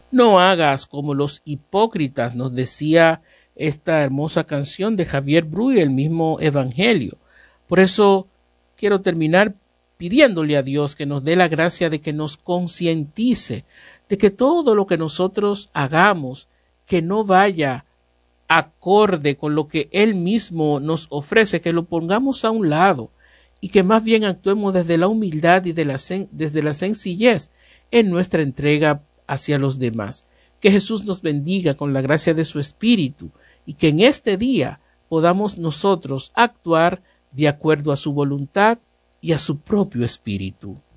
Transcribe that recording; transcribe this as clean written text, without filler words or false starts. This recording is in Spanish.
No hagas como los hipócritas, nos decía esta hermosa canción de Javier Bru y el mismo Evangelio. Por eso quiero terminar pidiéndole a Dios que nos dé la gracia de que nos concientice de que todo lo que nosotros hagamos que no vaya acorde con lo que Él mismo nos ofrece, que lo pongamos a un lado y que más bien actuemos desde la humildad y desde la sencillez en nuestra entrega hacia los demás. Que Jesús nos bendiga con la gracia de su Espíritu y que en este día podamos nosotros actuar de acuerdo a su voluntad y a su propio Espíritu.